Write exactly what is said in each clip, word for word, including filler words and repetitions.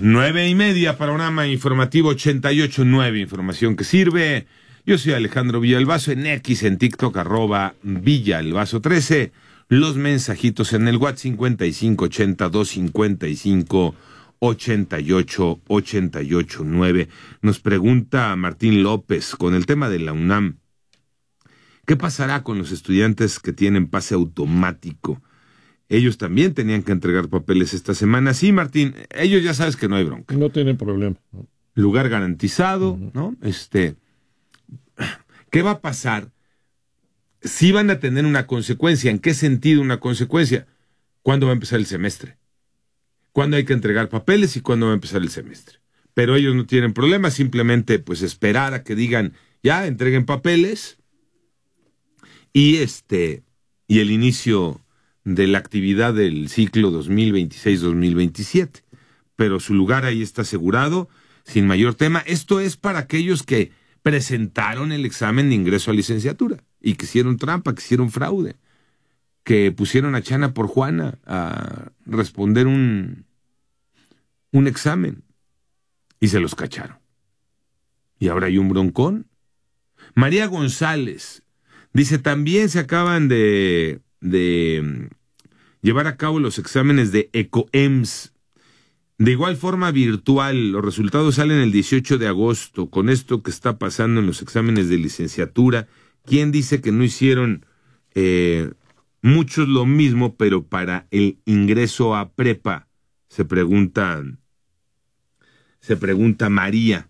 Nueve y media, panorama informativo ochenta y ocho punto nueve, información que sirve. Yo soy Alejandro Villalbazo, en X, en TikTok, arroba Villalbazo trece. Los mensajitos en el WhatsApp cincuenta y cinco ochenta, doscientos cincuenta y cinco, ochenta y ocho, ochenta y ocho nueve. Nos pregunta Martín López con el tema de la UNAM. ¿Qué pasará con los estudiantes que tienen pase automático? Ellos también tenían que entregar papeles esta semana. Sí, Martín, ellos ya sabes que no hay bronca. No tienen problema. Lugar garantizado, uh-huh. ¿no? Este, ¿qué va a pasar? Sí van a tener una consecuencia. ¿En qué sentido una consecuencia? ¿Cuándo va a empezar el semestre? ¿Cuándo hay que entregar papeles y cuándo va a empezar el semestre? Pero ellos no tienen problema, simplemente pues esperar a que digan, ya, entreguen papeles y este, y el inicio de la actividad del ciclo dos mil veintiséis dos mil veintisiete. Pero su lugar ahí está asegurado, sin mayor tema. Esto es para aquellos que presentaron el examen de ingreso a licenciatura y que hicieron trampa, que hicieron fraude, que pusieron a Chana por Juana a responder un, un examen y se los cacharon. Y ahora hay un broncón. María González dice, también se acaban de... de llevar a cabo los exámenes de ECOEMS. De igual forma virtual, los resultados salen el dieciocho de agosto. Con esto que está pasando en los exámenes de licenciatura, ¿quién dice que no hicieron eh, muchos lo mismo, pero para el ingreso a prepa? Se pregunta, se pregunta María.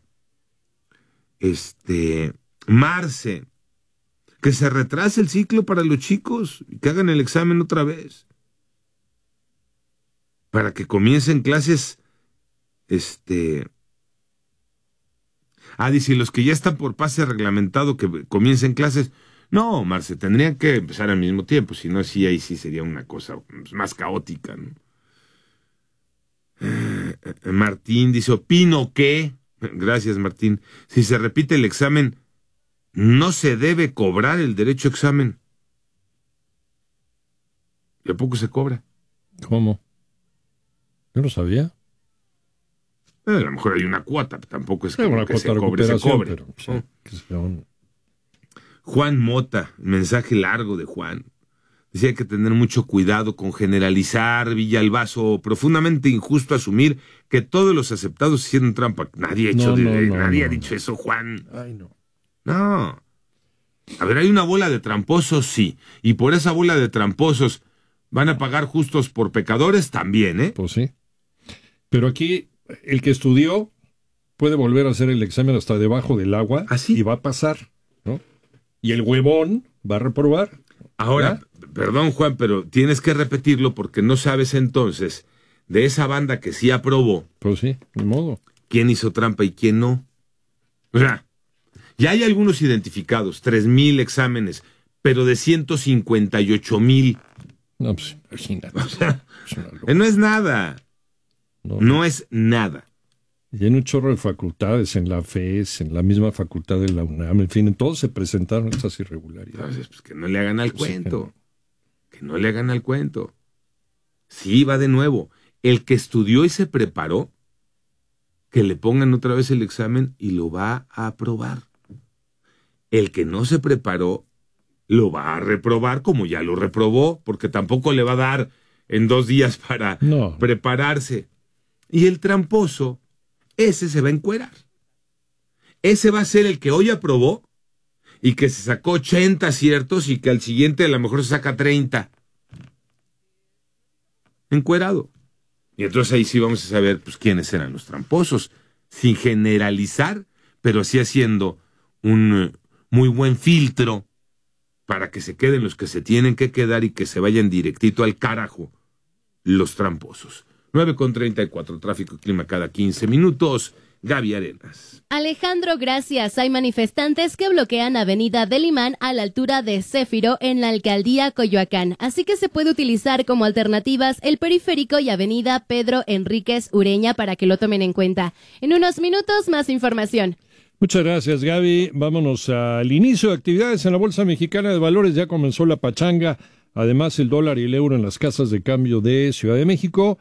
Este, Marce, que se retrase el ciclo para los chicos y que hagan el examen otra vez. Para que comiencen clases, este... Ah, dice, los que ya están por pase reglamentado que comiencen clases. No, Marce, tendrían que empezar al mismo tiempo, si no, así ahí sí sería una cosa más caótica, ¿no? Eh, Martín dice, opino que... Gracias, Martín. Si se repite el examen, no se debe cobrar el derecho a examen. ¿Y a poco se cobra? ¿Cómo? Yo no sabía. Eh, a lo mejor hay una cuota, tampoco es sí, una que cuota se de cobre, se cobre. Pero, sí, ¿no? Que sea un... Juan Mota, mensaje largo de Juan. Decía hay que tener mucho cuidado con generalizar, Villalbazo, profundamente injusto asumir que todos los aceptados hicieron trampa. Nadie ha hecho, no, no, de, no, nadie no, ha dicho no. eso, Juan. Ay, no. No. A ver, hay una bola de tramposos, sí. Y por esa bola de tramposos, ¿van a pagar justos por pecadores? También, ¿eh? Pues sí. Pero aquí, el que estudió puede volver a hacer el examen hasta debajo del agua. ¿Así? Y va a pasar, ¿no? Y el huevón va a reprobar. Ahora, ¿ya? Perdón, Juan, pero tienes que repetirlo porque no sabes entonces de esa banda que sí aprobó. Pues sí, de modo. ¿Quién hizo trampa y quién no? O sea, ya hay algunos identificados, tres mil exámenes, pero de ciento cincuenta y ocho mil. No, pues imagínate. O sea, es no es nada. No, no es nada. Y en un chorro de facultades, en la F E S, en la misma facultad de la UNAM, en fin, en todos se presentaron estas irregularidades. Entonces, pues que no le hagan al pues cuento. Sí, que... que no le hagan al cuento. Sí, va de nuevo. El que estudió y se preparó, que le pongan otra vez el examen y lo va a aprobar. El que no se preparó, lo va a reprobar como ya lo reprobó, porque tampoco le va a dar en dos días para no. prepararse. Y el tramposo, ese se va a encuerar. Ese va a ser el que hoy aprobó y que se sacó ochenta aciertos y que al siguiente a lo mejor se saca treinta. Encuerado. Y entonces ahí sí vamos a saber pues quiénes eran los tramposos, sin generalizar, pero sí haciendo un muy buen filtro para que se queden los que se tienen que quedar y que se vayan directito al carajo los tramposos. nueve con treinta y cuatro, tráfico y clima cada quince minutos. Gaby Arenas. Alejandro, gracias. Hay manifestantes que bloquean Avenida del Imán a la altura de Céfiro en la alcaldía Coyoacán. Así que se puede utilizar como alternativas el periférico y Avenida Pedro Enríquez Ureña para que lo tomen en cuenta. En unos minutos, más información. Muchas gracias, Gaby. Vámonos al inicio de actividades en la Bolsa Mexicana de Valores. Ya comenzó la pachanga. Además, el dólar y el euro en las casas de cambio de Ciudad de México